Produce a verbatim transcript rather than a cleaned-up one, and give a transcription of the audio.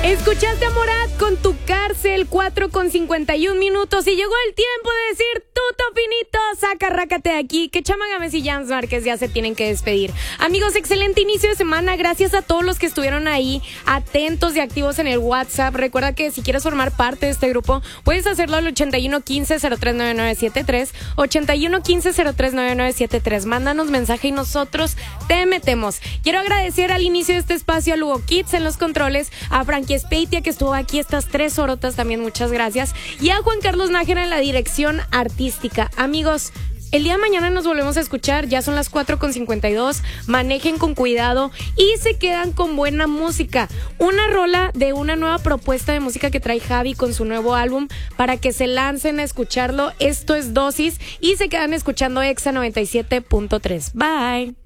Escuchaste a Morat con Tu Cárcel, cuatro con cincuenta y un minutos, y llegó el tiempo de decir tuto finito, saca rácate de aquí, que Chama Gámez y Jans Márquez ya se tienen que despedir. Amigos, excelente inicio de semana, gracias a todos los que estuvieron ahí, atentos y activos en el WhatsApp. Recuerda que si quieres formar parte de este grupo, puedes hacerlo al ochenta y uno quince cero tres nueve nueve siete tres, ochenta y uno quince cero tres nueve nueve siete tres. Mándanos mensaje y nosotros te metemos. Quiero agradecer al inicio de este espacio a Lugo Kids en los controles, a Frankie Speitia, que estuvo aquí estas tres horotas también, muchas gracias, y a Juan Carlos Nájera en la dirección artística. Amigos, el día de mañana nos volvemos a escuchar, ya son las cuatro con cincuenta y dos, manejen con cuidado y se quedan con buena música. Una rola de una nueva propuesta de música que trae Javi con su nuevo álbum para que se lancen a escucharlo. Esto es Dosis y se quedan escuchando Exa noventa y siete punto tres. Bye.